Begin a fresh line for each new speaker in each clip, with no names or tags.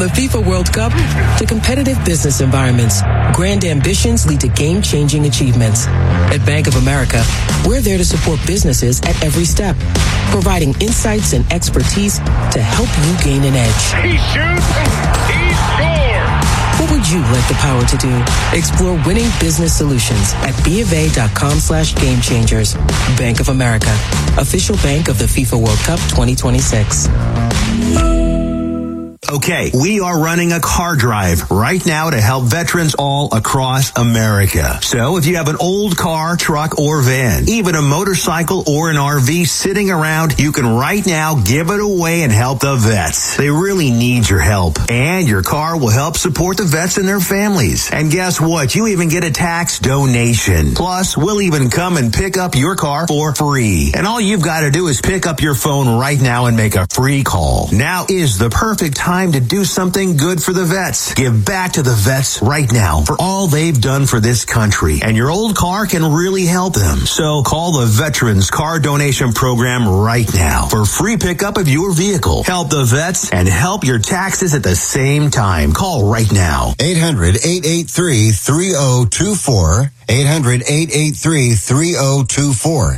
the FIFA World Cup to competitive business environments, grand ambitions lead to game-changing achievements. At Bank of America, we're there to support businesses at every step, providing insights and expertise to help you gain an edge.
He shoots, he scores!
What would you like the power to do? Explore winning business solutions at BofA.com/gamechangers. Bank of America, official bank of the FIFA World Cup 2026.
Okay, we are running a car drive right now to help veterans all across America. So if you have an old car, truck, or van, even a motorcycle or an RV sitting around, you can right now give it away and help the vets. They really need your help. And your car will help support the vets and their families. And guess what? You even get a tax donation. Plus, we'll even come and pick up your car for free. And all you've got to do is pick up your phone right now and make a free call. Now is the perfect time to do something good for the vets. Give back to the vets right now for all they've done for this country. And your old car can really help them. So call the Veterans Car Donation Program right now for free pickup of your vehicle. Help the vets and help your taxes at the same time. Call right now.
800-883-3024. 800-883-3024.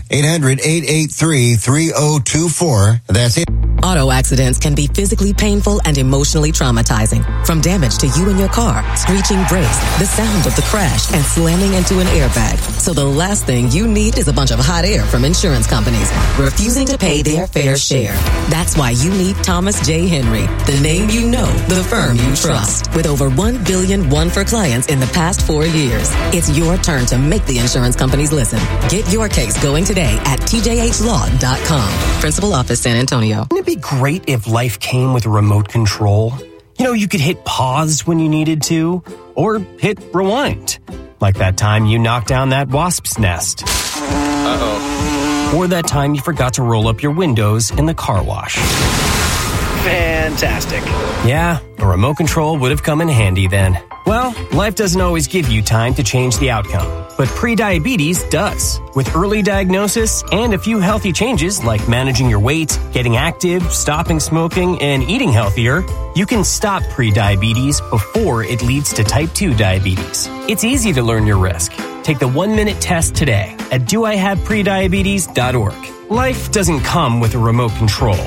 800-883-3024. That's it.
Auto accidents can be physically painful and emotionally traumatizing. From damage to you and your car, screeching brakes, the sound of the crash, and slamming into an airbag. So the last thing you need is a bunch of hot air from insurance companies refusing to pay their fair share. That's why you need Thomas J. Henry, the name you know, the firm you trust. With over $1 billion won for clients in the past 4 years, it's your turn to make the insurance companies listen. Get your case going today at tjhlaw.com. Principal Office, San Antonio.
Wouldn't it be great if life came with a remote control? You know, you could hit pause when you needed to, or hit rewind. Like that time you knocked down that wasp's nest. Uh-oh. Or that time you forgot to roll up your windows in the car wash. Fantastic. Yeah, a remote control would have come in handy then. Well, life doesn't always give you time to change the outcome, but prediabetes does. With early diagnosis and a few healthy changes like managing your weight, getting active, stopping smoking, and eating healthier, you can stop prediabetes before it leads to type 2 diabetes. It's easy to learn your risk. Take the 1-minute test today at doihaveprediabetes.org. Life doesn't come with a remote control.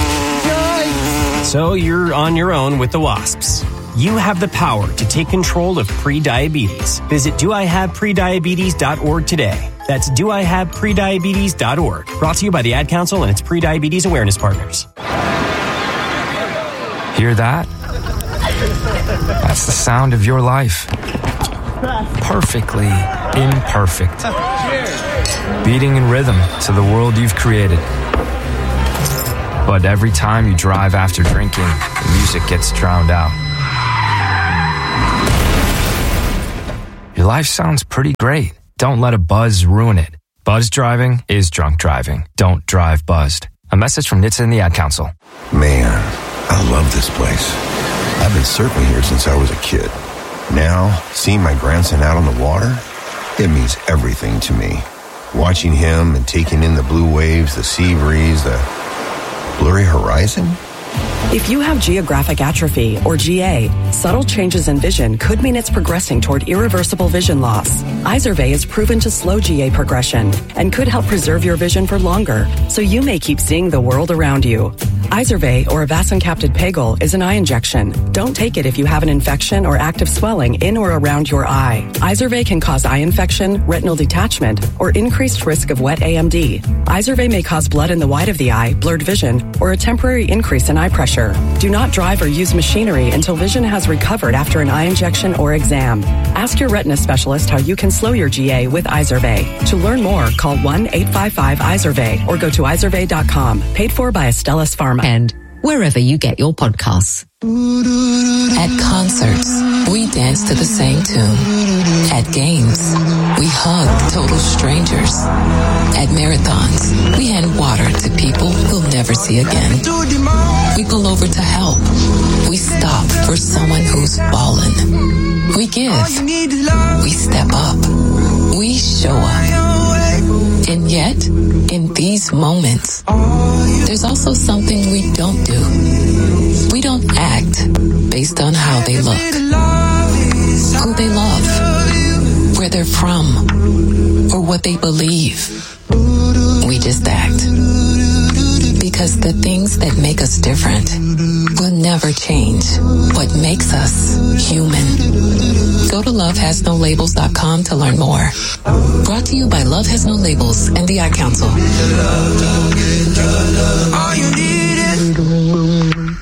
So you're on your own with the wasps. You have the power to take control of prediabetes. Visit doihaveprediabetes.org today. That's doihaveprediabetes.org. Brought to you by the Ad Council and its Prediabetes Awareness Partners.
Hear that? That's the sound of your life. Perfectly imperfect. Beating in rhythm to the world you've created. But every time you drive after drinking, the music gets drowned out. Your life sounds pretty great. Don't let a buzz ruin it. Buzz driving is drunk driving. Don't drive buzzed. A message from NHTSA and the Ad Council.
Man, I love this place. I've been surfing here since I was a kid. Now, seeing my grandson out on the water, it means everything to me. Watching him and taking in the blue waves, the sea breeze, the blurry horizon.
If you have geographic atrophy, or GA, subtle changes in vision could mean it's progressing toward irreversible vision loss. Izervay is proven to slow GA progression and could help preserve your vision for longer, so you may keep seeing the world around you. Izervay, or avacincaptad pegol, is an eye injection. Don't take it if you have an infection or active swelling in or around your eye. Izervay can cause eye infection, retinal detachment, or increased risk of wet AMD. Izervay may cause blood in the white of the eye, blurred vision, or a temporary increase in eye pressure. Do not drive or use machinery until vision has recovered after an eye injection or exam. Ask your retina specialist how you can slow your GA with Izervay. To learn more, call 1-855-IZERVAY or go to izervay.com. Paid for by Astellas Pharma.
And wherever you get your podcasts. At concerts, we dance to the same tune. At games, we hug total strangers. At marathons, we hand water to people we'll never see again. We pull over to help. We stop for someone who's fallen. We give. We step up. We show up. And yet, in these moments, there's also something we don't do. We don't act based based on how they look, who they love, where they're from, or what they believe. We just act. Because the things that make us different will never change what makes us human. Go to lovehasnolabels.com to learn more. Brought to you by Love Has No Labels and the Ad Council.
All you need is...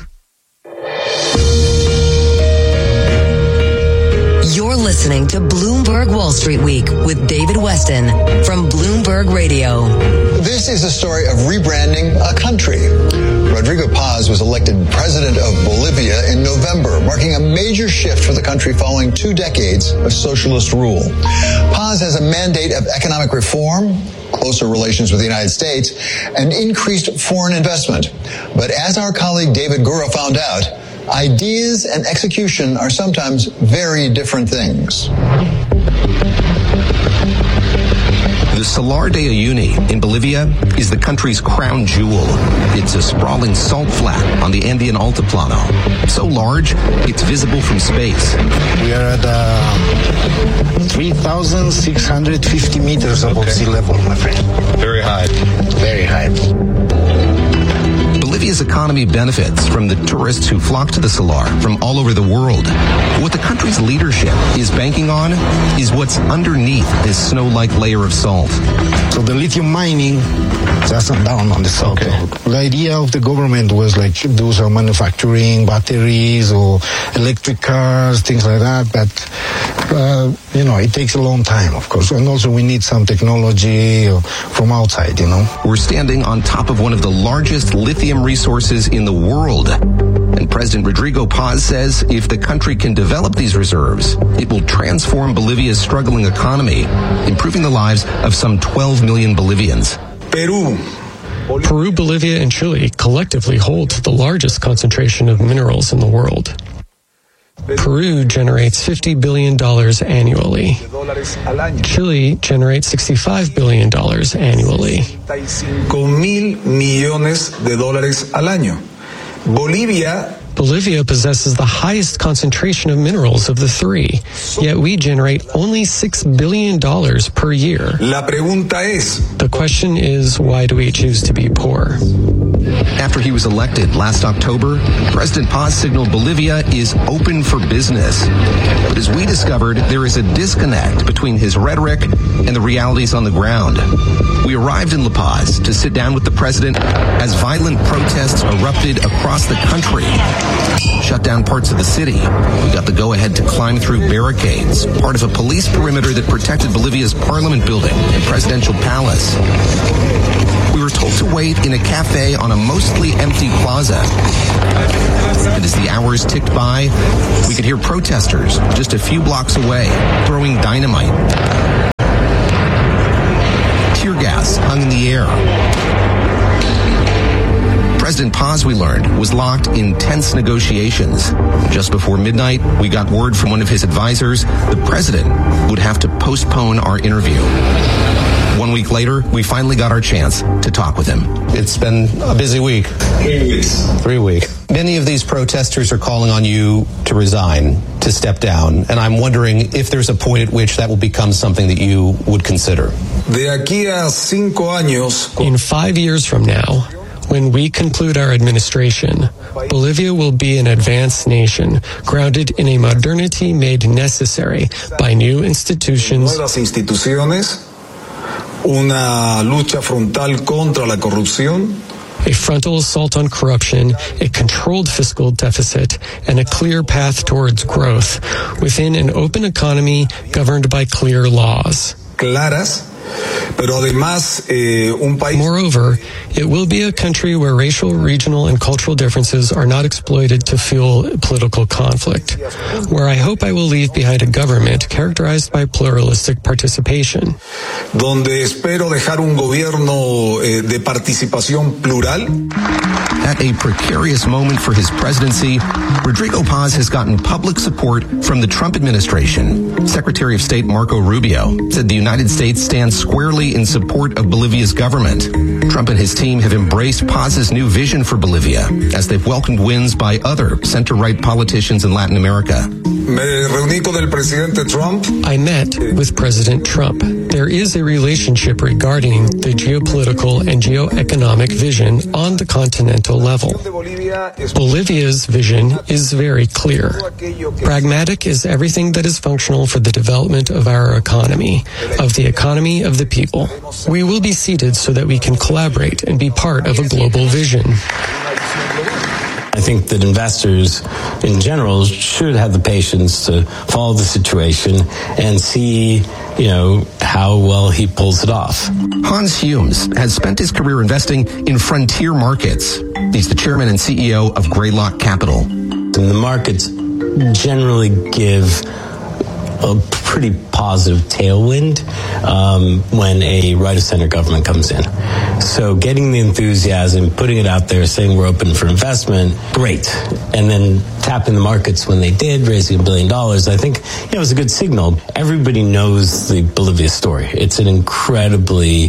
You're listening to Bloomberg Wall Street Week with David Weston from Bloomberg Radio.
This is a story of rebranding a country. Rodrigo Paz was elected president of Bolivia in November, marking a major shift for the country following 2 decades of socialist rule. Paz has a mandate of economic reform, closer relations with the United States, and increased foreign investment. But as our colleague David Gura found out, ideas and execution are sometimes very different things.
The Salar de Uyuni in Bolivia is the country's crown jewel. It's a sprawling salt flat on the Andean Altiplano. So large, it's visible from space.
We are at 3,650 meters above sea level, my friend.
Very high.
Very high.
Bolivia's economy benefits from the tourists who flock to the Salar from all over the world. What the country's leadership is banking on is what's underneath this snow-like layer of salt.
So the lithium mining doesn't down on the salt. Okay. The idea of the government was like do some manufacturing, batteries or electric cars, things like that. But, it takes a long time, of course. And also we need some technology from outside,
We're standing on top of one of the largest lithium resources in the world. And President Rodrigo Paz says if the country can develop these reserves, it will transform Bolivia's struggling economy, improving the lives of some 12 million Bolivians.
Peru, Bolivia, and Chile collectively hold the largest concentration of minerals in the world. Peru generates $50 billion annually. Chile generates $65 billion annually.
$1,000 millones al año.
Bolivia possesses the highest concentration of minerals of the three, yet we generate only $6 billion per year. The question is, why do we choose to be poor?
After he was elected last October, President Paz signaled Bolivia is open for business. But as we discovered, there is a disconnect between his rhetoric and the realities on the ground. We arrived in La Paz to sit down with the president as violent protests erupted across the country. Shut down parts of the city. We got the go-ahead to climb through barricades, part of a police perimeter that protected Bolivia's parliament building and presidential palace. We were told to wait in a cafe on a mostly empty plaza. And as the hours ticked by, we could hear protesters just a few blocks away throwing dynamite. Tear gas hung in the air. President Paz, we learned, was locked in tense negotiations. Just before midnight, we got word from one of his advisors the president would have to postpone our interview. 1 week later, we finally got our chance to talk with him.
It's been a busy week.
3 weeks.
3 weeks. Many of these protesters are calling on you to resign, to step down, and I'm wondering if there's a point at which that will become something that you would consider.
In 5 years from now, when we conclude our administration, Bolivia will be an advanced nation, grounded in a modernity made necessary by new institutions,
una lucha frontal contra la corrupción,
a frontal assault on corruption, a controlled fiscal deficit, and a clear path towards growth within an open economy governed by clear laws.
Claras.
Moreover, it will be a country where racial, regional, and cultural differences are not exploited to fuel political conflict, where I hope I will leave behind a government characterized by pluralistic participation.
Donde espero dejar un gobierno de participación plural.
At a precarious moment for his presidency, Rodrigo Paz has gotten public support from the Trump administration. Secretary of State Marco Rubio said the United States stands stand squarely in support of Bolivia's government. Trump and his team have embraced Paz's new vision for Bolivia as they've welcomed wins by other center-right politicians in Latin America.
I met with President Trump. There is a relationship regarding the geopolitical and geoeconomic vision on the continental level. Bolivia's vision is very clear. Pragmatic is everything that is functional for the development of our economy, of the economy of the people. We will be seated so that we can collaborate and be part of a global vision.
I think that investors in general should have the patience to follow the situation and see, how well he pulls it off.
Hans Humes has spent his career investing in frontier markets. He's the chairman and CEO of Greylock Capital.
And the markets generally give a pretty positive tailwind when a right-of-center government comes in. So getting the enthusiasm, putting it out there, saying we're open for investment, great. And then tapping the markets when they did, raising $1 billion, I think it was a good signal. Everybody knows the Bolivia story. It's an incredibly,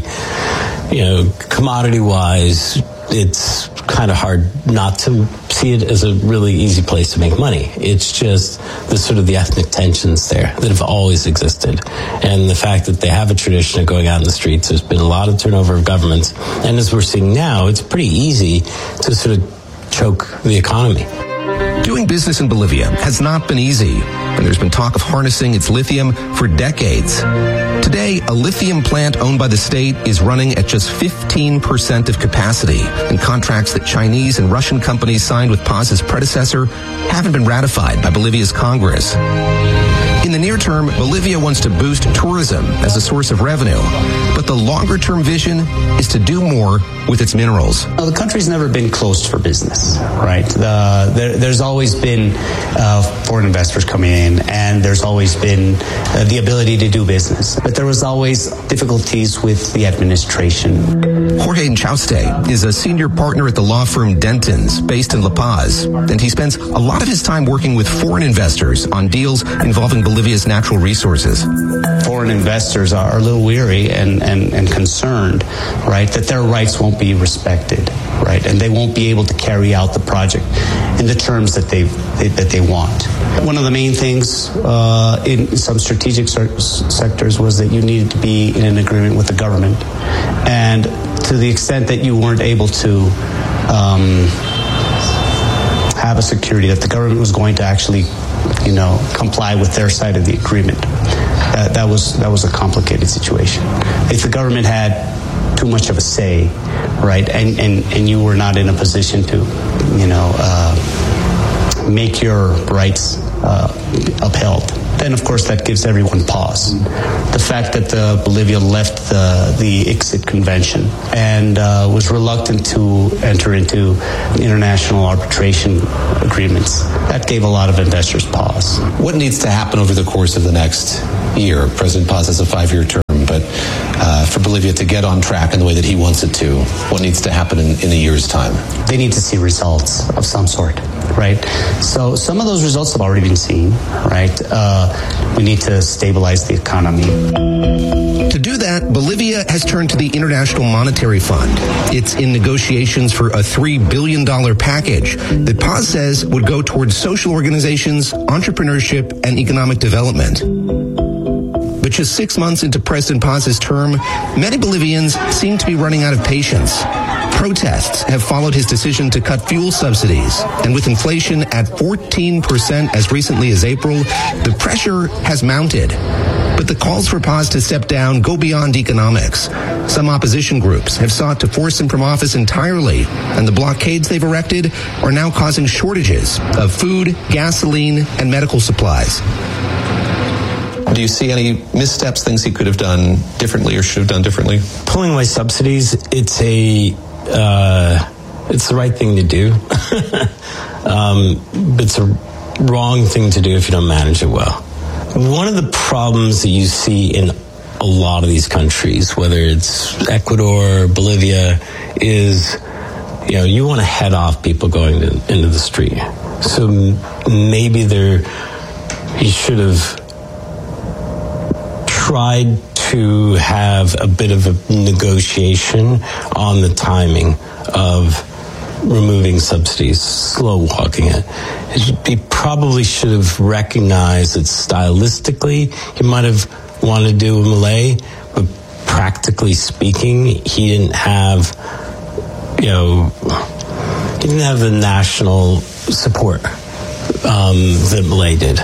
commodity-wise, it's kind of hard not to see it as a really easy place to make money. It's just the ethnic tensions there that have always existed. And the fact that they have a tradition of going out in the streets, there's been a lot of turnover of governments. And as we're seeing now, it's pretty easy to choke the economy.
Doing business in Bolivia has not been easy, and there's been talk of harnessing its lithium for decades. Today, a lithium plant owned by the state is running at just 15% of capacity, and contracts that Chinese and Russian companies signed with Paz's predecessor haven't been ratified by Bolivia's Congress. In the near term, Bolivia wants to boost tourism as a source of revenue, but the longer-term vision is to do more with its minerals.
Well, the country's never been closed for business, right? There's always been foreign investors coming in, and there's always been the ability to do business. But there was always difficulties with the administration.
Jorge Enchauste is a senior partner at the law firm Dentons, based in La Paz, and he spends a lot of his time working with foreign investors on deals involving Bolivia's natural resources.
Foreign investors are a little weary and concerned, right, that their rights won't be respected, right, and they won't be able to carry out the project in the terms that they want. One of the main things in some strategic sectors was that you needed to be in an agreement with the government, and to the extent that you weren't able to have a security that the government was going to actually comply with their side of the agreement. That was a complicated situation. If the government had too much of a say, right, and you were not in a position to, make your rights upheld, then of course that gives everyone pause. The fact that Bolivia left the ICSID convention and was reluctant to enter into international arbitration agreements, that gave a lot of investors pause.
What needs to happen over the course of the next year? President Paz has a 5-year term, but for Bolivia to get on track in the way that he wants it to, what needs to happen in a year's time?
They need to see results of some sort, right? So some of those results have already been seen, right? We need to stabilize the economy.
To do that, Bolivia has turned to the International Monetary Fund. It's in negotiations for a $3 billion package that Paz says would go towards social organizations, entrepreneurship, and economic development. But just 6 months into President Paz's term, many Bolivians seem to be running out of patience. Protests have followed his decision to cut fuel subsidies, and with inflation at 14% as recently as April, the pressure has mounted. But the calls for Paz to step down go beyond economics. Some opposition groups have sought to force him from office entirely, and the blockades they've erected are now causing shortages of food, gasoline, and medical supplies.
Do you see any missteps, things he could have done differently or should have done differently?
Pulling away subsidies, it's the right thing to do. But it's a wrong thing to do if you don't manage it well. One of the problems that you see in a lot of these countries, whether it's Ecuador, Bolivia, is, you want to head off people going into the street. So maybe he should have tried to have a bit of a negotiation on the timing of removing subsidies, slow walking it. He probably should have recognized that stylistically he might have wanted to do a Malay, but practically speaking, he didn't have, he didn't have the national support that Malay did.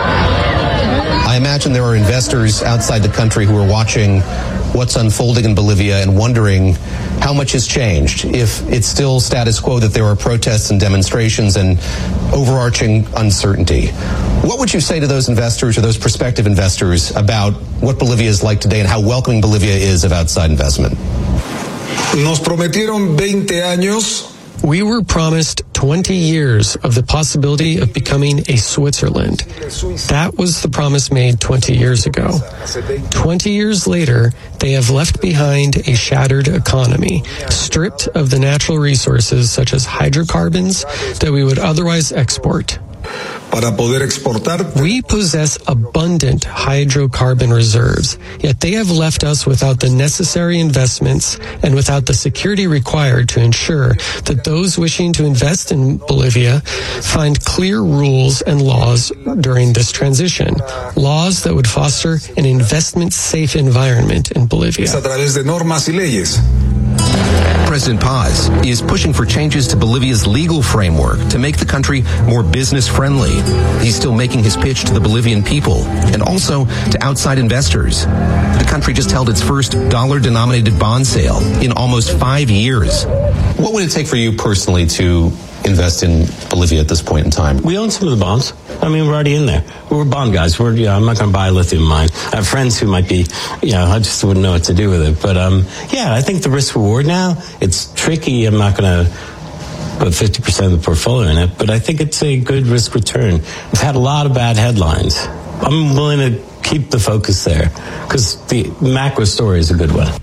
I imagine there are investors outside the country who are watching what's unfolding in Bolivia and wondering how much has changed, if it's still status quo, that there are protests and demonstrations and overarching uncertainty. What would you say to those investors or those prospective investors about what Bolivia is like today and how welcoming Bolivia is of outside investment?
Nos prometieron 20 años.
We were promised 20 years of the possibility of becoming a Switzerland. That was the promise made 20 years ago. 20 years later, they have left behind a shattered economy, stripped of the natural resources such as hydrocarbons that we would otherwise export.
Para poder exportar.
We possess abundant hydrocarbon reserves, yet they have left us without the necessary investments and without the security required to ensure that those wishing to invest in Bolivia find clear rules and laws during this transition, laws that would foster an investment-safe environment in Bolivia.
A través de normas y leyes.
President Paz is pushing for changes to Bolivia's legal framework to make the country more business-friendly. He's still making his pitch to the Bolivian people and also to outside investors. The country just held its first dollar-denominated bond sale in almost 5 years.
What would it take for you personally to invest in Bolivia at this point in time?
We own some of the bonds. I mean, we're already in there. We're bond guys. I'm not going to buy a lithium mine. I have friends who might be, I just wouldn't know what to do with it. But, I think the risk reward now, it's tricky. I'm not going to put 50% of the portfolio in it, but I think it's a good risk return. We've had a lot of bad headlines. I'm willing to keep the focus there because the macro story is a good one.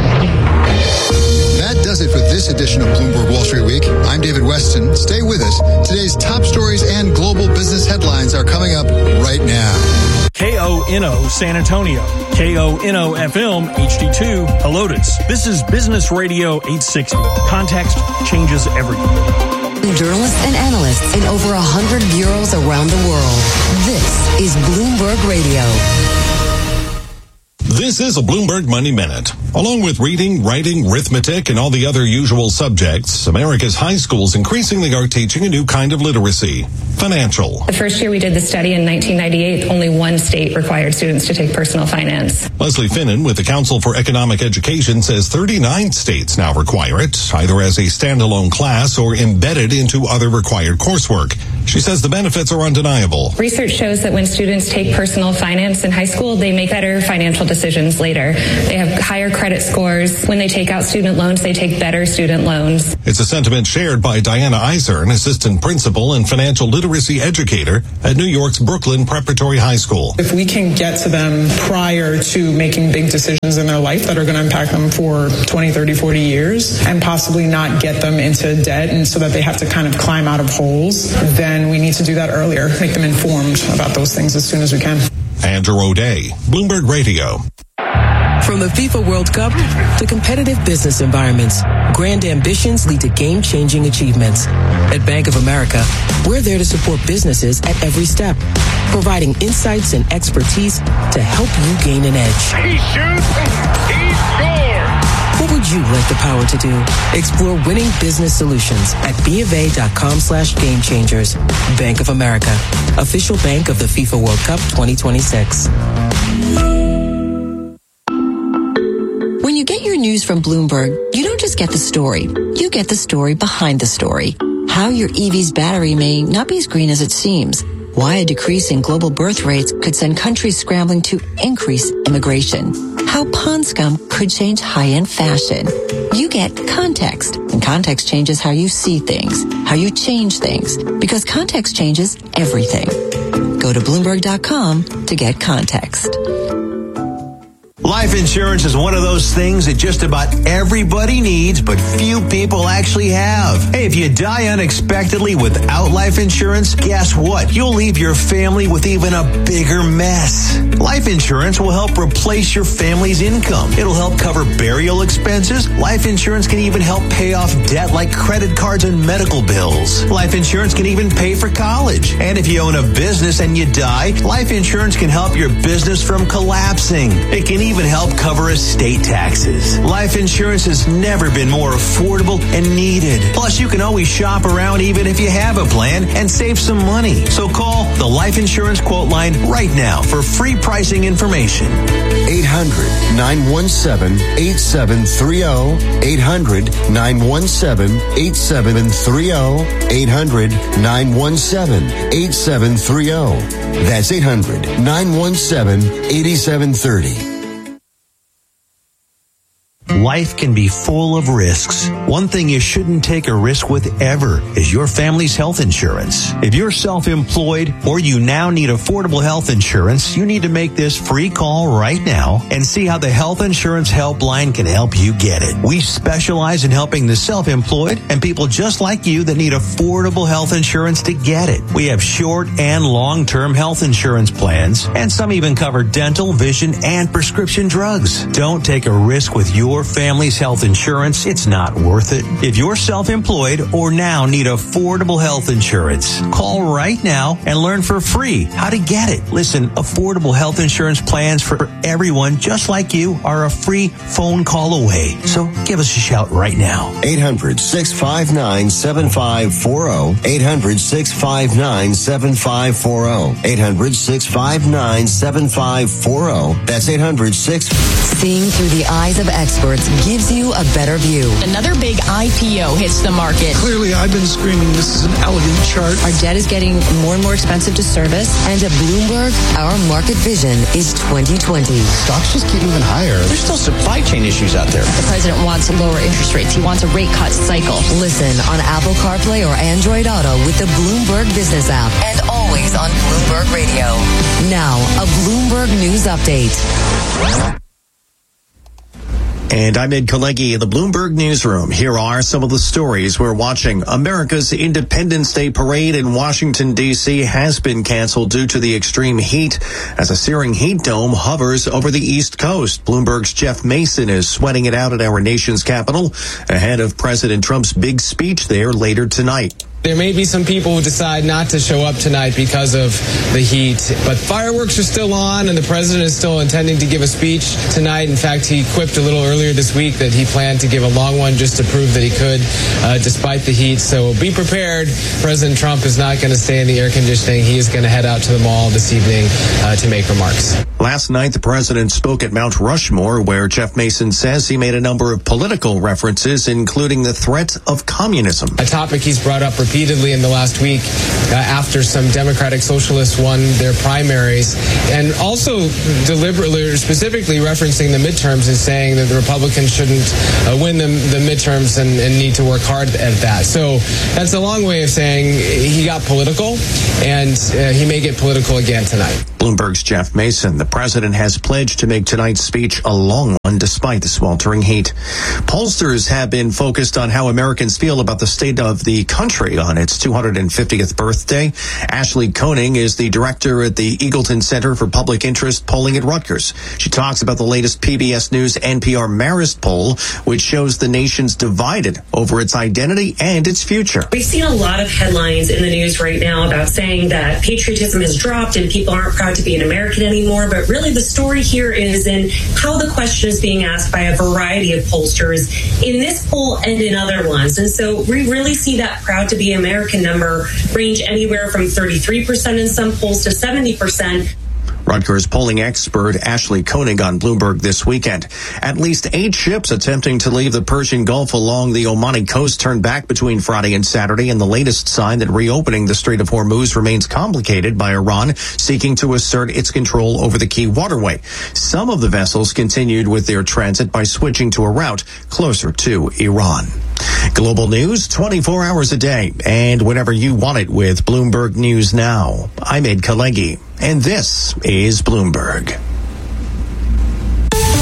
That does it for this edition of Bloomberg Wall Street Week. I'm David Weston. Stay with us. Today's top stories and global business headlines are coming up right now.
KONO San Antonio, KONO FM HD2 Helotes. This is Business Radio 860. Context changes everything.
Journalists and analysts in over 100 bureaus around the world. This is Bloomberg Radio.
This is a Bloomberg Money Minute. Along with reading, writing, arithmetic, and all the other usual subjects, America's high schools increasingly are teaching a new kind of literacy, financial.
The first year we did the study in 1998, only one state required students to take personal finance.
Leslie Finnan with the Council for Economic Education says 39 states now require it, either as a standalone class or embedded into other required coursework. She says the benefits are undeniable.
Research shows that when students take personal finance in high school, they make better financial decisions later. They have higher credit scores. When they take out student loans, they take better student loans.
It's a sentiment shared by Diana Iser, an assistant principal and financial literacy educator at New York's Brooklyn Preparatory High School.
If we can get to them prior to making big decisions in their life that are going to impact them for 20, 30, 40 years and possibly not get them into debt and so that they have to kind of climb out of holes, then we need to do that earlier, make them informed about those things as soon as we can.
Andrew O'Day, Bloomberg Radio.
From the FIFA World Cup to competitive business environments, grand ambitions lead to game-changing achievements. At Bank of America, we're there to support businesses at every step, providing insights and expertise to help you gain an edge.
He shoots, he scores!
What would you like the power to do? Explore winning business solutions at BofA.com/gamechangers. Bank of America, official bank of the FIFA World Cup 2026.
When you get your news from Bloomberg, you don't just get the story. You get the story behind the story. How your EV's battery may not be as green as it seems. Why a decrease in global birth rates could send countries scrambling to increase immigration. How pond scum could change high-end fashion. You get context, and context changes how you see things, how you change things, because context changes everything. Go to Bloomberg.com to get context.
Life insurance is one of those things that just about everybody needs, but few people actually have. Hey, if you die unexpectedly without life insurance, guess what? You'll leave your family with even a bigger mess. Life insurance will help replace your family's income. It'll help cover burial expenses. Life insurance can even help pay off debt like credit cards and medical bills. Life insurance can even pay for college. And if you own a business and you die, life insurance can help your business from collapsing. It can even help cover estate taxes. Life insurance has never been more affordable and needed. Plus, you can always shop around even if you have a plan and save some money. So call the Life Insurance Quote Line right now for free pricing information.
800-917-8730. 800-917-8730. 800-917-8730. That's 800-917-8730.
Life can be full of risks. One thing you shouldn't take a risk with ever is your family's health insurance. If you're self-employed or you now need affordable health insurance, you need to make this free call right now and see how the Health Insurance Helpline can help you get it. We specialize in helping the self-employed and people just like you that need affordable health insurance to get it. We have short and long-term health insurance plans, and some even cover dental, vision, and prescription drugs. Don't take a risk with your family's health insurance. It's not worth it. If you're self-employed or now need affordable health insurance, call right now and learn for free how to get it. Listen, affordable health insurance plans for everyone just like you are a free phone call away. So give us a shout right now.
800-659-7540. 800-659-7540. 800-659-7540. That's 800-6.
Seeing through the eyes of experts gives you a better view.
Another big IPO hits the market.
Clearly, I've been screaming this is an elegant chart.
Our debt is getting more and more expensive to service.
And at Bloomberg, our market vision is 2020.
Stocks just keep moving higher.
There's still supply chain issues out there.
The president wants lower interest rates. He wants a rate cut cycle.
Listen on Apple CarPlay or Android Auto with the Bloomberg Business app and always on Bloomberg Radio. Now, a Bloomberg News Update.
And I'm Ed Kalegi in the Bloomberg Newsroom. Here are some of the stories we're watching. America's Independence Day parade in Washington, D.C. has been canceled due to the extreme heat as a searing heat dome hovers over the East Coast. Bloomberg's Jeff Mason is sweating it out at our nation's capital ahead of President Trump's big speech there later tonight.
There may be some people who decide not to show up tonight because of the heat, but fireworks are still on and the president is still intending to give a speech tonight. In fact, he quipped a little earlier this week that he planned to give a long one just to prove that he could, despite the heat. So be prepared. President Trump is not going to stay in the air conditioning. He is going to head out to the mall this evening to make remarks.
Last night, the president spoke at Mount Rushmore, where Jeff Mason says he made a number of political references, including the threat of communism.
A topic he's brought up repeatedly in the last week after some Democratic Socialists won their primaries, and also deliberately or specifically referencing the midterms and saying that the Republicans shouldn't win the midterms and need to work hard at that. So that's a long way of saying he got political, and he may get political again tonight.
Bloomberg's Jeff Mason. The president has pledged to make tonight's speech a long one despite the sweltering heat. Pollsters have been focused on how Americans feel about the state of the country on its 250th birthday. Ashley Koenig is the director at the Eagleton Center for Public Interest Polling at Rutgers. She talks about the latest PBS News NPR Marist poll, which shows the nation's divided over its identity and its future.
We've seen a lot of headlines in the news right now about saying that patriotism has dropped and people aren't proud to be an American anymore, but really the story here is in how the question is being asked by a variety of pollsters in this poll and in other ones. And so we really see that proud to be American number range anywhere from 33% in some polls to 70%.
Rutgers polling expert Ashley Koenig on Bloomberg this weekend. At least 8 ships attempting to leave the Persian Gulf along the Omani coast turned back between Friday and Saturday, and the latest sign that reopening the Strait of Hormuz remains complicated by Iran seeking to assert its control over the key waterway. Some of the vessels continued with their transit by switching to a route closer to Iran. Global news 24 hours a day and whenever you want it with Bloomberg News Now. I'm Ed Kalegi, and this is Bloomberg.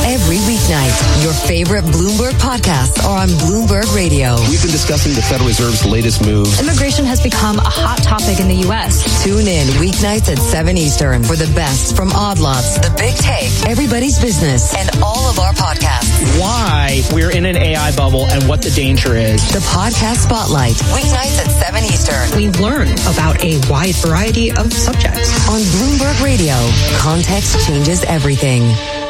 weeknights. Your favorite Bloomberg podcasts are on Bloomberg Radio.
We've been discussing the Federal Reserve's latest moves.
Immigration has become a hot topic in the U.S.
Tune in weeknights at 7 Eastern for the best from Odd Lots, The Big Take, Everybody's Business, and all of our podcasts.
Why we're in an AI bubble and what the danger is.
The Podcast Spotlight, weeknights at 7 Eastern.
We learn about a wide variety of subjects.
On Bloomberg Radio, context changes everything.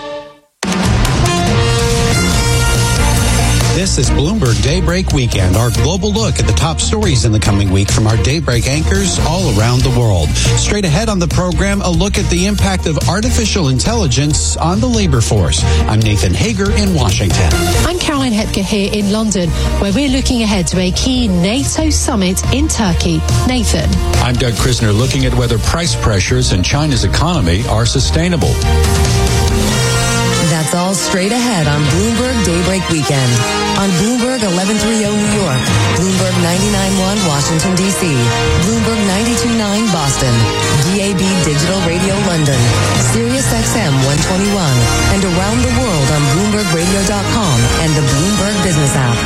This is Bloomberg Daybreak Weekend, our global look at the top stories in the coming week from our Daybreak anchors all around the world. Straight ahead on the program, a look at the impact of artificial intelligence on the labor force. I'm Nathan Hager in Washington.
I'm Caroline Hepker here in London, where we're looking ahead to a key NATO summit in Turkey. Nathan.
I'm Doug Krisner, looking at whether price pressures in China's economy are sustainable.
That's all straight ahead on Bloomberg Daybreak Weekend. On Bloomberg 1130 New York, Bloomberg 99.1 Washington, D.C., Bloomberg 92.9 Boston, DAB Digital Radio London, Sirius XM 121, and around the world on BloombergRadio.com and the Bloomberg Business app.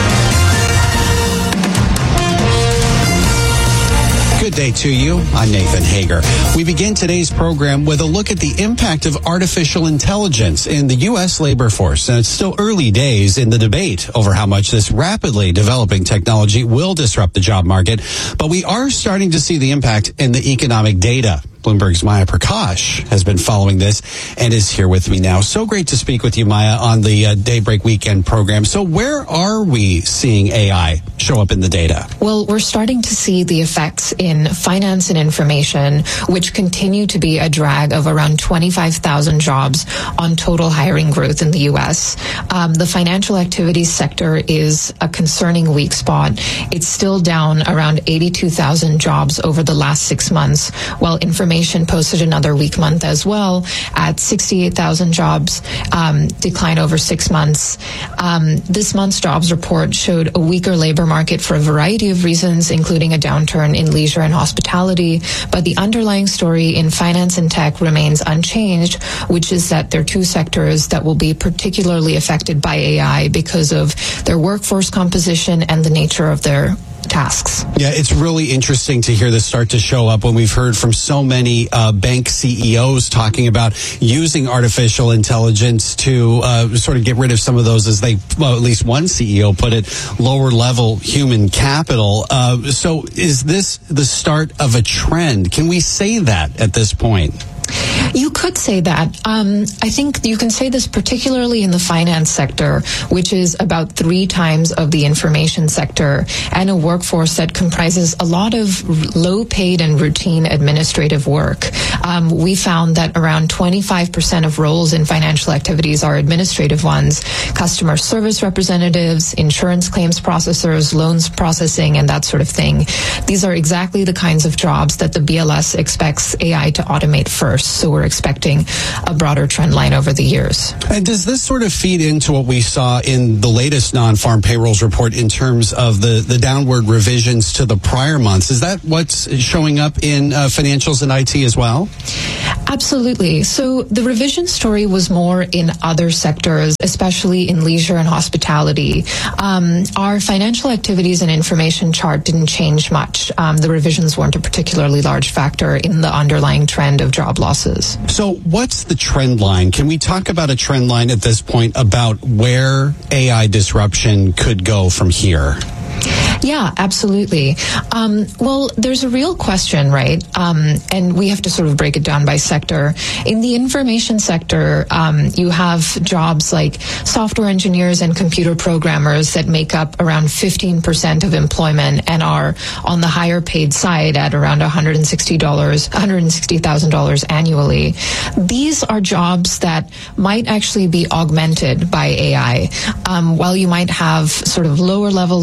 Good day to you. I'm Nathan Hager. We begin today's program with a look at the impact of artificial intelligence in the U.S. labor force. And it's still early days in the debate over how much this rapidly developing technology will disrupt the job market. But we are starting to see the impact in the economic data. Bloomberg's Maya Prakash has been following this and is here with me now. So great to speak with you, Maya, on the Daybreak Weekend program. So where are we seeing AI show up in the data?
Well, we're starting to see the effects in finance and information, which continue to be a drag of around 25,000 jobs on total hiring growth in the U.S. The financial activities sector is a concerning weak spot. It's still down around 82,000 jobs over the last 6 months, while information posted another weak month as well at 68,000 jobs, decline over 6 months. This month's jobs report showed a weaker labor market for a variety of reasons, including a downturn in leisure and hospitality. But the underlying story in finance and tech remains unchanged, which is that they're two sectors that will be particularly affected by AI because of their workforce composition and the nature of their tasks.
Yeah, it's really interesting to hear this start to show up when we've heard from so many bank CEOs talking about using artificial intelligence to sort of get rid of some of those, as they, well, at least one CEO put it, lower level human capital. So is this the start of a trend? Can we say that at this point?
You could say that. I think you can say this particularly in the finance sector, which is about 3 times of the information sector, and a workforce that comprises a lot of low-paid and routine administrative work. We found that around 25% of roles in financial activities are administrative ones: customer service representatives, insurance claims processors, loans processing, and that sort of thing. These are exactly the kinds of jobs that the BLS expects AI to automate first. So we're expecting a broader trend line over the years.
And does this sort of feed into what we saw in the latest non-farm payrolls report in terms of the downward revisions to the prior months? Is that what's showing up in financials and IT as well?
Absolutely. So the revision story was more in other sectors, especially in leisure and hospitality. Our financial activities and information chart didn't change much. The revisions weren't a particularly large factor in the underlying trend of job losses.
So what's the trend line? Can we talk about a trend line at this point about where AI disruption could go from here?
Yeah, absolutely. Well, there's a real question, right? And we have to sort of break it down by sector. In the information sector, you have jobs like software engineers and computer programmers that make up around 15% of employment and are on the higher paid side at around $160,000 annually. These are jobs that might actually be augmented by AI. While you might have sort of lower level layoffs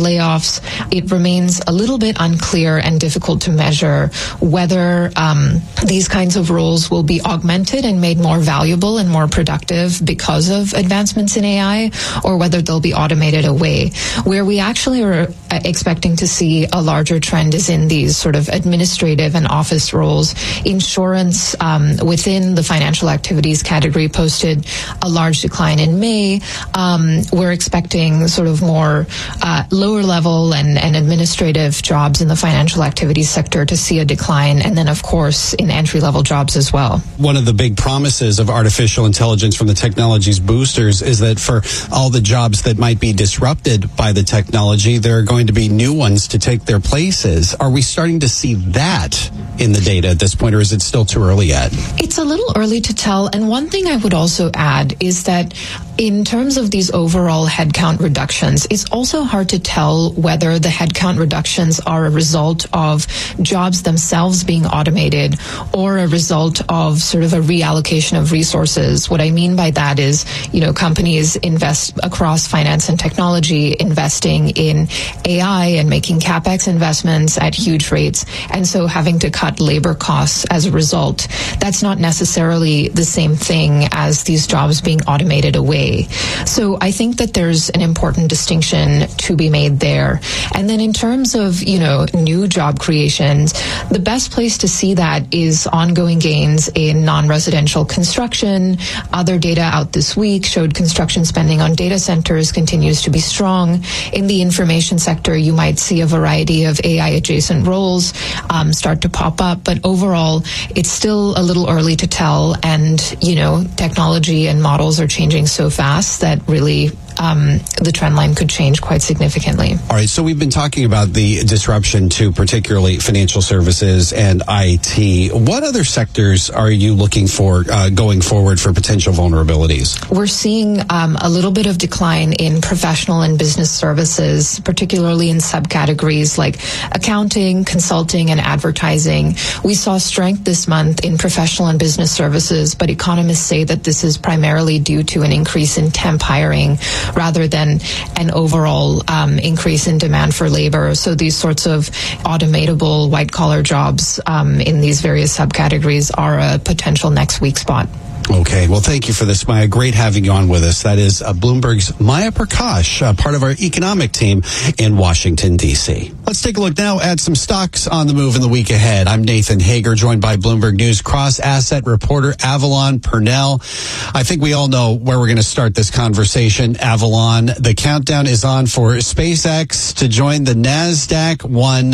layoffs, it remains a little bit unclear and difficult to measure whether these kinds of roles will be augmented and made more valuable and more productive because of advancements in AI, or whether they'll be automated away. Where we actually are expecting to see a larger trend is in these sort of administrative and office roles. Insurance within the financial activities category posted a large decline in May. We're expecting sort of more lower level and administrative jobs in the financial activities sector to see a decline, and then of course in entry level jobs as well.
One of the big promises of artificial intelligence from the technology's boosters is that for all the jobs that might be disrupted by the technology, there are going to be new ones to take their places. Are we starting to see that in the data at this point, or is it still too early yet?
It's a little early to tell. And one thing I would also add is that in terms of these overall headcount reductions, it's also hard to tell whether the headcount reductions are a result of jobs themselves being automated or a result of sort of a reallocation of resources. What I mean by that is, companies invest across finance and technology, investing in AI and making CapEx investments at huge rates, and so having to cut labor costs as a result. That's not necessarily the same thing as these jobs being automated away. So I think that there's an important distinction to be made there. And then in terms of, new job creations, the best place to see that is ongoing gains in non-residential construction. Other data out this week showed construction spending on data centers continues to be strong. In the information sector, you might see a variety of AI-adjacent roles start to pop up. But overall, it's still a little early to tell. And, technology and models are changing so fast that really the trend line could change quite significantly.
All right, so we've been talking about the disruption to particularly financial services and IT. What other sectors are you looking for going forward for potential vulnerabilities?
We're seeing a little bit of decline in professional and business services, particularly in subcategories like accounting, consulting, and advertising. We saw strength this month in professional and business services, but economists say that this is primarily due to an increase in temp hiring rather than an overall increase in demand for labor. So these sorts of automatable white-collar jobs in these various subcategories are a potential next weak spot.
Okay. Well, thank you for this, Maya. Great having you on with us. That is Bloomberg's Maya Prakash, part of our economic team in Washington, D.C. Let's take a look now at some stocks on the move in the week ahead. I'm Nathan Hager, joined by Bloomberg News cross-asset reporter Avalon Purnell. I think we all know where we're going to start this conversation. Avalon, the countdown is on for SpaceX to join the NASDAQ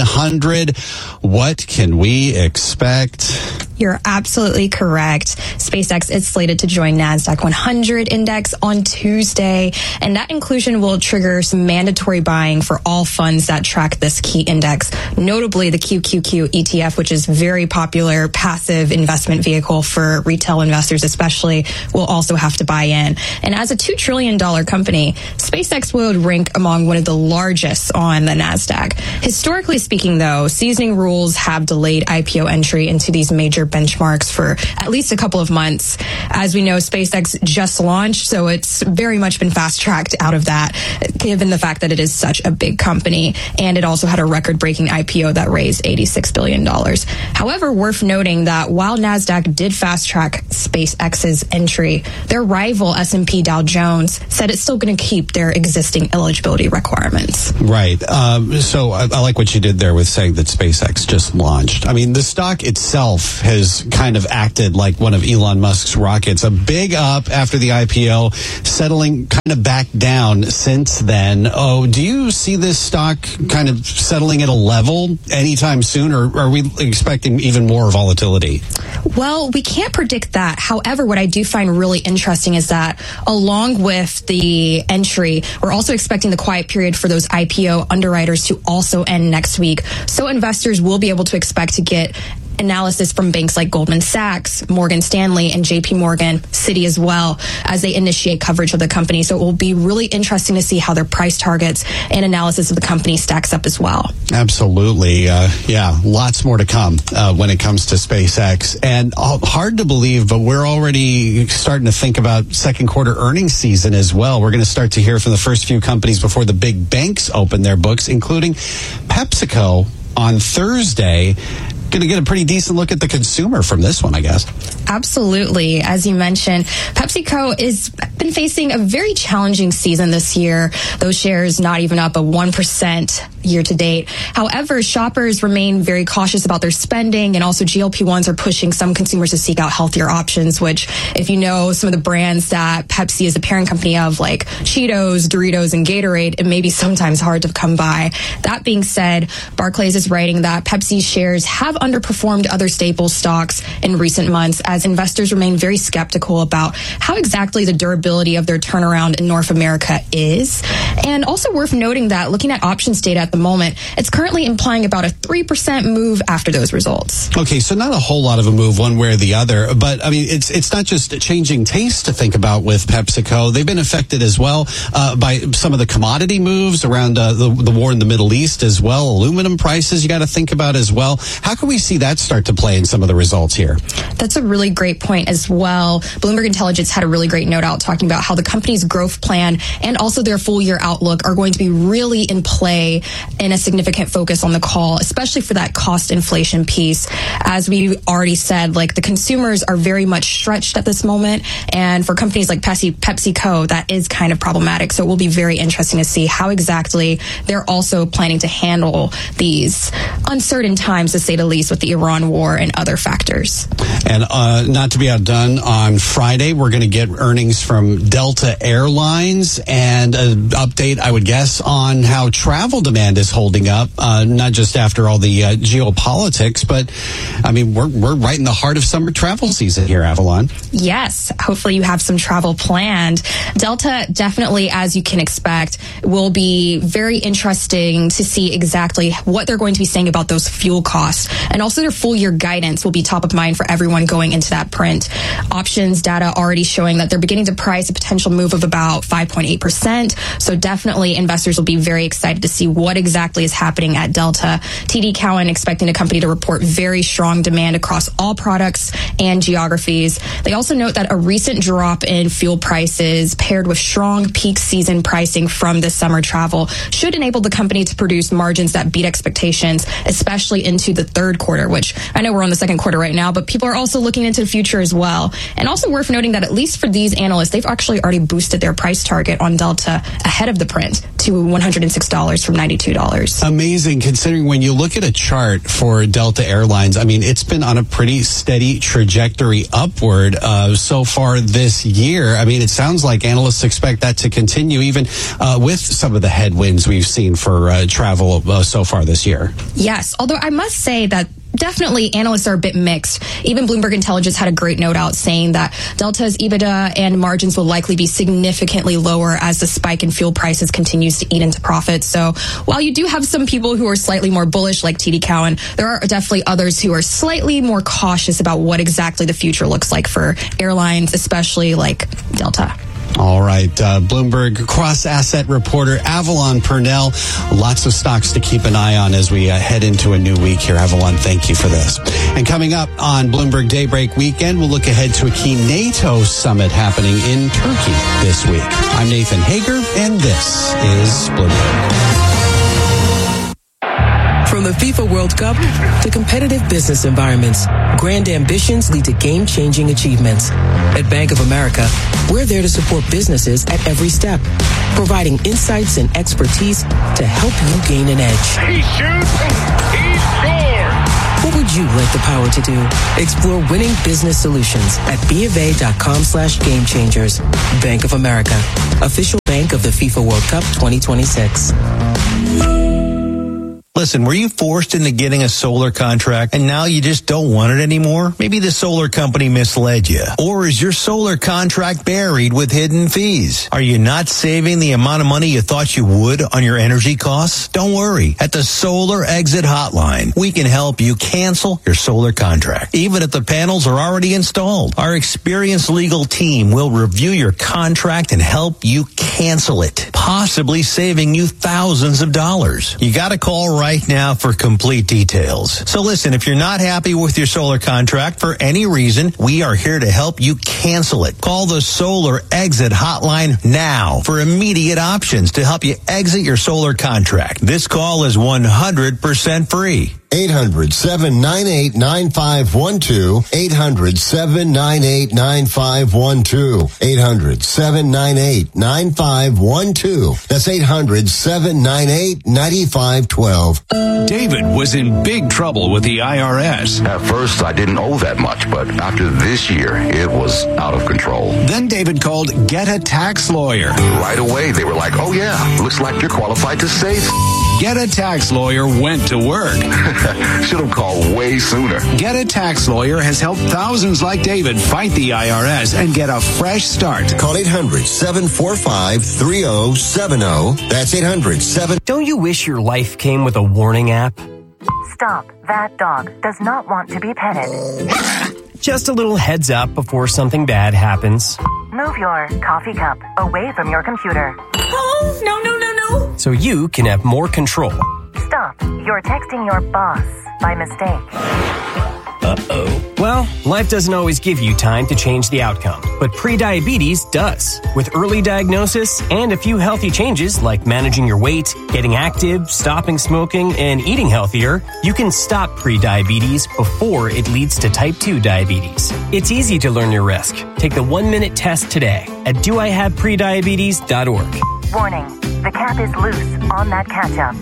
100. What can we expect?
You're absolutely correct. SpaceX is slated to join NASDAQ 100 index on Tuesday, and that inclusion will trigger some mandatory buying for all funds that track this key index, notably the QQQ ETF, which is very popular passive investment vehicle for retail investors especially, will also have to buy in. And as a $2 trillion company, SpaceX would rank among one of the largest on the NASDAQ. Historically speaking, though, seasoning rules have delayed IPO entry into these major benchmarks for at least a couple of months. As we know, SpaceX just launched, so it's very much been fast-tracked out of that, given the fact that it is such a big company, and it also had a record-breaking IPO that raised $86 billion. However, worth noting that while NASDAQ did fast-track SpaceX's entry, their rival S&P Dow Jones said it's still going to keep their existing eligibility requirements.
Right. So I like what you did there with saying that SpaceX just launched. I mean, the stock itself has kind of acted like one of Elon Musk's rockets. A big up after the IPO, settling kind of back down since then. Oh, do you see this stock kind of settling at a level anytime soon, or are we expecting even more volatility?
Well, we can't predict that. However, what I do find really interesting is that along with the entry, we're also expecting the quiet period for those IPO underwriters to also end next week. So investors will be able to expect to get analysis from banks like Goldman Sachs, Morgan Stanley, and JP Morgan, Citi as well, as they initiate coverage of the company. So it will be really interesting to see how their price targets and analysis of the company stacks up as well.
Absolutely. Lots more to come when it comes to SpaceX. And hard to believe, but we're already starting to think about second quarter earnings season as well. We're going to start to hear from the first few companies before the big banks open their books, including PepsiCo on Thursday. Going to get a pretty decent look at the consumer from this one, I guess.
Absolutely. As you mentioned, PepsiCo has been facing a very challenging season this year. Those shares not even up a 1% year to date. However, shoppers remain very cautious about their spending, and also GLP-1s are pushing some consumers to seek out healthier options, which, if you know some of the brands that Pepsi is the parent company of, like Cheetos, Doritos, and Gatorade, it may be sometimes hard to come by. That being said, Barclays is writing that Pepsi shares have underperformed other staple stocks in recent months as investors remain very skeptical about how exactly the durability of their turnaround in North America is. And also worth noting that looking at options data at the moment, it's currently implying about a 3% move after those results.
Okay, so not a whole lot of a move one way or the other, but I mean, it's not just changing taste to think about with PepsiCo. They've been affected as well by some of the commodity moves around the war in the Middle East as well. Aluminum prices you got to think about as well. How can we see that start to play in some of the results here?
That's a really great point as well. Bloomberg Intelligence had a really great note out talking about how the company's growth plan and also their full year outlook are going to be really in play and a significant focus on the call, especially for that cost inflation piece. As we already said, like, the consumers are very much stretched at this moment, and for companies like PepsiCo, that is kind of problematic. So it will be very interesting to see how exactly they're also planning to handle these uncertain times, to say the least, with the Iran war and other factors.
And not to be outdone, on Friday, we're going to get earnings from Delta Airlines and an update, I would guess, on how travel demand is holding up, not just after all the geopolitics, but, I mean, we're right in the heart of summer travel season here, Avalon.
Yes. Hopefully you have some travel planned. Delta definitely, as you can expect, will be very interesting to see exactly what they're going to be saying about those fuel costs. And also their full year guidance will be top of mind for everyone going into that print. Options data already showing that they're beginning to price a potential move of about 5.8%. So definitely investors will be very excited to see what exactly is happening at Delta. TD Cowen expecting the company to report very strong demand across all products and geographies. They also note that a recent drop in fuel prices paired with strong peak season pricing from this summer travel should enable the company to produce margins that beat expectations, especially into the third quarter, which I know we're on the second quarter right now, but people are also looking into the future as well. And also worth noting that at least for these analysts, they've actually already boosted their price target on Delta ahead of the print to $106 from $92.
Amazing, considering when you look at a chart for Delta Airlines, I mean, it's been on a pretty steady trajectory upward so far this year. I mean, it sounds like analysts expect that to continue even with some of the headwinds we've seen for travel so far this year.
Yes, although I must say that definitely analysts are a bit mixed. Even Bloomberg Intelligence had a great note out saying that Delta's EBITDA and margins will likely be significantly lower as the spike in fuel prices continues to eat into profits. So while you do have some people who are slightly more bullish like TD Cowen, there are definitely others who are slightly more cautious about what exactly the future looks like for airlines, especially like Delta.
All right, Bloomberg cross-asset reporter Avalon Purnell. Lots of stocks to keep an eye on as we head into a new week here. Avalon, thank you for this. And coming up on Bloomberg Daybreak Weekend, we'll look ahead to a key NATO summit happening in Turkey this week. I'm Nathan Hager, and this is Bloomberg.
From the FIFA World Cup to competitive business environments, grand ambitions lead to game-changing achievements. At Bank of America, we're there to support businesses at every step, providing insights and expertise to help you gain an edge.
He shoots, he scores!
What would you like the power to do? Explore winning business solutions at BofA.com/gamechangers. Bank of America, official bank of the FIFA World Cup 2026.
Listen, were you forced into getting a solar contract and now you just don't want it anymore? Maybe the solar company misled you. Or is your solar contract buried with hidden fees? Are you not saving the amount of money you thought you would on your energy costs? Don't worry. At the Solar Exit Hotline, we can help you cancel your solar contract, even if the panels are already installed. Our experienced legal team will review your contract and help you cancel it, possibly saving you thousands of dollars. You got to call right now for complete details. So listen, if you're not happy with your solar contract for any reason, we are here to help you cancel it. Call the Solar Exit Hotline now for immediate options to help you exit your solar contract. This call is 100% free.
800-798-9512. 800-798-9512. 800-798-9512. That's 800-798-9512.
David was in big trouble with the IRS.
At first, I didn't owe that much, but after this year, it was out of control.
Then David called Get a Tax Lawyer.
Right away, they were like, oh yeah, looks like you're qualified to save.
Get a Tax Lawyer went to work.
Should have called way sooner.
Get a Tax Lawyer has helped thousands like David fight the IRS and get a fresh start.
Call 800-745-3070. That's 800-7...
Don't you wish your life came with a warning app?
Stop. That dog does not want to be petted.
Just a little heads up before something bad happens.
Move your coffee cup away from your computer. Oh, no.
So you can have more control.
Stop. You're texting your boss by mistake.
Uh-oh. Well, life doesn't always give you time to change the outcome, but prediabetes does. With early diagnosis and a few healthy changes like managing your weight, getting active, stopping smoking, and eating healthier, you can stop prediabetes before it leads to type 2 diabetes. It's easy to learn your risk. Take the 1-minute test today at doihaveprediabetes.org.
Warning, the cap is loose on that ketchup.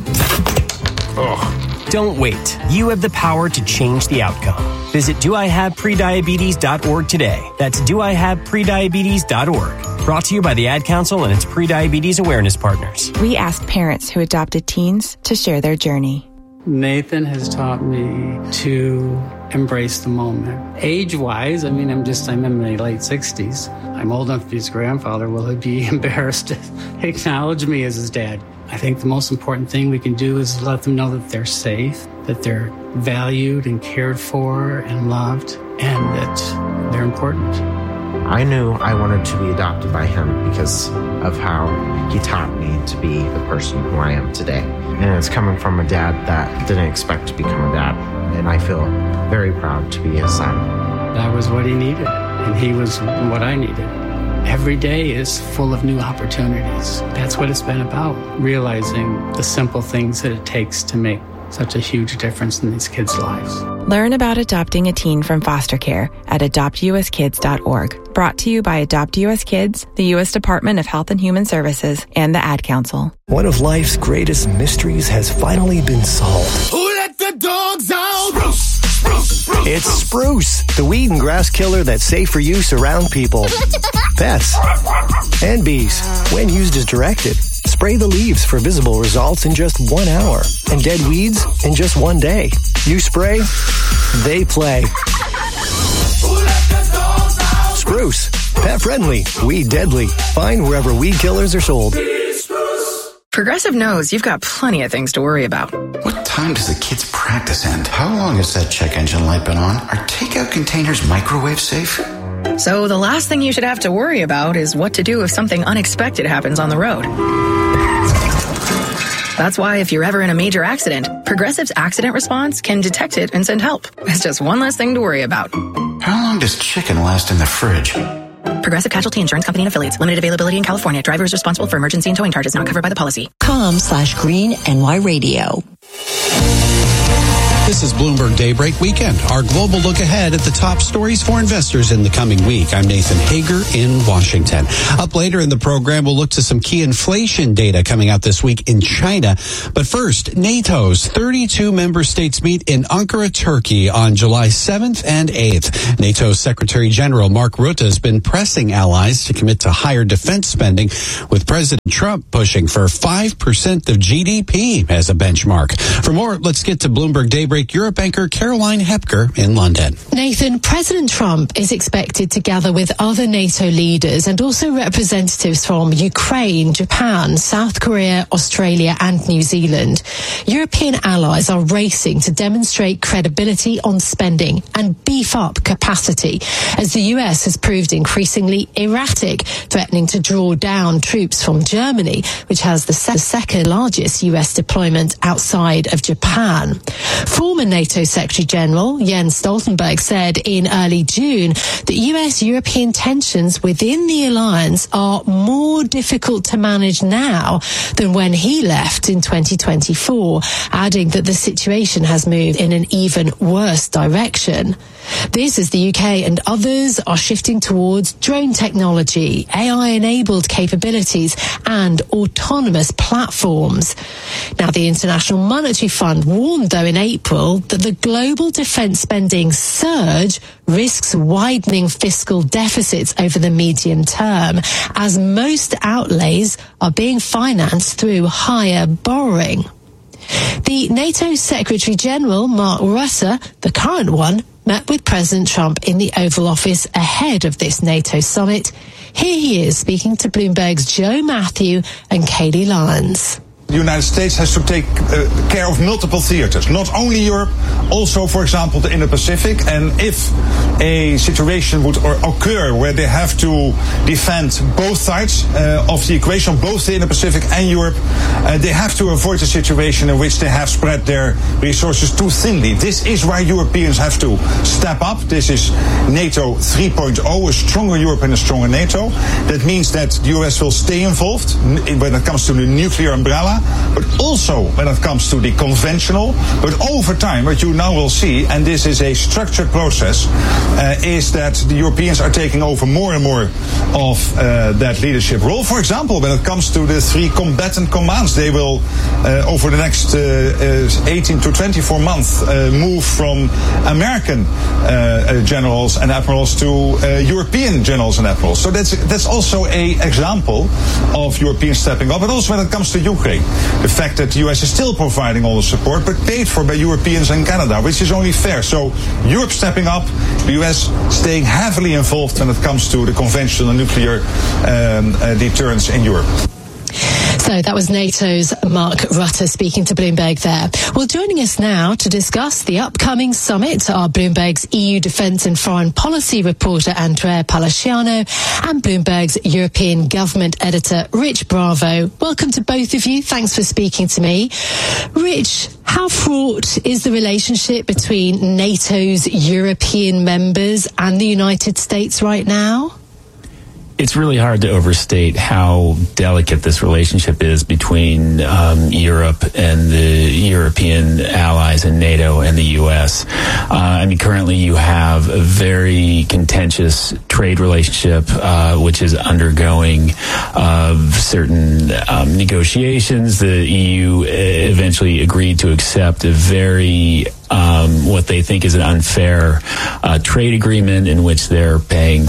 Don't wait. You have the power to change the outcome. Visit doihaveprediabetes.org today. That's doihaveprediabetes.org. Brought to you by the Ad Council and its Prediabetes Awareness Partners.
We asked parents who adopted teens to share their journey.
Nathan has taught me to embrace the moment. Age-wise, I'm in my late 60s. I'm old enough to be his grandfather. Will he be embarrassed to acknowledge me as his dad? I think the most important thing we can do is let them know that they're safe, that they're valued and cared for and loved, and that they're important.
I knew I wanted to be adopted by him because of how he taught me to be the person who I am today. And it's coming from a dad that didn't expect to become a dad. And I feel very proud to be his son.
That was what he needed, and he was what I needed. Every day is full of new opportunities. That's what it's been about, realizing the simple things that it takes to make such a huge difference in these kids' lives.
Learn about adopting a teen from foster care at adoptuskids.org. Brought to you by Adopt US Kids, the U.S. Department of Health and Human Services, and the Ad Council.
One of life's greatest mysteries has finally been solved.
Who let the dogs out?
Spruce! It's Spruce, the weed and grass killer that's safe for use around people, pets, and bees. When used as directed, spray the leaves for visible results in just 1 hour, and dead weeds in just 1 day. You spray, they play. Spruce, pet friendly, weed deadly. Find wherever weed killers are sold.
Progressive knows you've got plenty of things to worry about.
What time does the kids' practice end? How long has that check engine light been on? Are takeout containers microwave safe?
So the last thing you should have to worry about is what to do if something unexpected happens on the road. That's why if you're ever in a major accident, Progressive's accident response can detect it and send help. It's just one less thing to worry about.
How long does chicken last in the fridge?
Progressive Casualty Insurance Company and Affiliates. Limited availability in California. Driver is responsible for emergency and towing charges not covered by the policy.
.com/Green NY Radio.
This is Bloomberg Daybreak Weekend, our global look ahead at the top stories for investors in the coming week. I'm Nathan Hager in Washington. Up later in the program, we'll look to some key inflation data coming out this week in China. But first, NATO's 32 member states meet in Ankara, Turkey on July 7th and 8th. NATO's Secretary General Mark Rutte has been pressing allies to commit to higher defense spending, with President Trump pushing for 5% of GDP as a benchmark. For more, let's get to Bloomberg Daybreak Europe anchor Caroline Hepker in London.
Nathan, President Trump is expected to gather with other NATO leaders and also representatives from Ukraine, Japan, South Korea, Australia and New Zealand. European allies are racing to demonstrate credibility on spending and beef up capacity as the US has proved increasingly erratic, threatening to draw down troops from Germany, which has the second largest US deployment outside of Japan. Former NATO Secretary General Jens Stoltenberg said in early June that US-European tensions within the alliance are more difficult to manage now than when he left in 2024, adding that the situation has moved in an even worse direction. This as the UK and others are shifting towards drone technology, AI-enabled capabilities and autonomous platforms. Now, the International Monetary Fund warned, though, in April that the global defence spending surge risks widening fiscal deficits over the medium term, as most outlays are being financed through higher borrowing. The NATO Secretary General, Mark Rutte, the current one, met with President Trump in the Oval Office ahead of this NATO summit. Here he is speaking to Bloomberg's Joe Matthew and Katie Lyons.
The United States has to take care of multiple theaters, not only Europe, also, for example, the Indo-Pacific. And if a situation would occur where they have to defend both sides of the equation, both the Indo-Pacific and Europe, they have to avoid a situation in which they have spread their resources too thinly. This is why Europeans have to step up. This is NATO 3.0, a stronger Europe and a stronger NATO. That means that the US will stay involved when it comes to the nuclear umbrella, but also when it comes to the conventional. But over time, what you now will see, and this is a structured process, is that the Europeans are taking over more and more of that leadership role. For example, when it comes to the three combatant commands, they will, over the next 18 to 24 months, move from American generals and admirals to European generals and admirals. So that's also an example of Europeans stepping up. But also when it comes to Ukraine, the fact that the US is still providing all the support, but paid for by Europeans and Canada, which is only fair. So Europe stepping up, the US staying heavily involved when it comes to the conventional nuclear deterrence in Europe.
So that was NATO's Mark Rutte speaking to Bloomberg there. Well, joining us now to discuss the upcoming summit are Bloomberg's EU Defence and Foreign Policy reporter Andrea Palaciano and Bloomberg's European Government editor Rich Bravo. Welcome to both of you. Thanks for speaking to me. Rich, how fraught is the relationship between NATO's European members and the United States right now?
It's really hard to overstate how delicate this relationship is between Europe and the European allies and NATO and the U.S. Currently you have a very contentious trade relationship, which is undergoing certain negotiations. The EU eventually agreed to accept a very what they think is an unfair trade agreement in which they're paying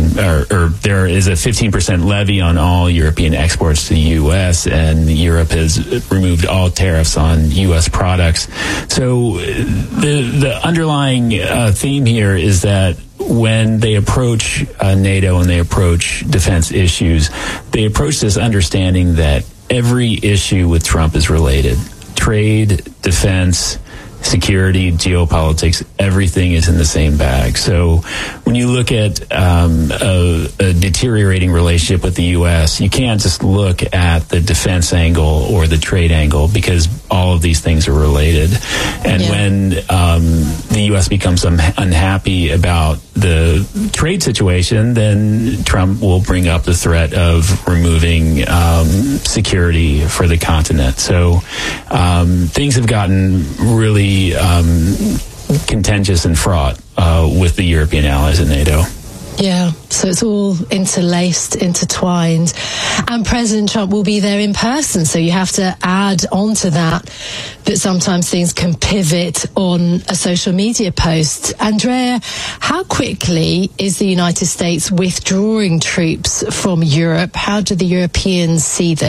there is a 15% levy on all European exports to the U.S. and Europe has removed all tariffs on U.S. products. So the underlying theme here is that when they approach NATO and they approach defense issues, they approach this understanding that every issue with Trump is related. Trade, defense, security, geopolitics, everything is in the same bag. So when you look at a deteriorating relationship with the U.S., you can't just look at the defense angle or the trade angle because all of these things are related. And when the U.S. becomes unhappy about the trade situation, then Trump will bring up the threat of removing security for the continent. So things have gotten really contentious and fraught with the European allies in NATO.
Yeah, so it's all interlaced, intertwined. And President Trump will be there in person, so you have to add on to that sometimes things can pivot on a social media post. Andrea, how quickly is the United States withdrawing troops from Europe? How do the Europeans see this?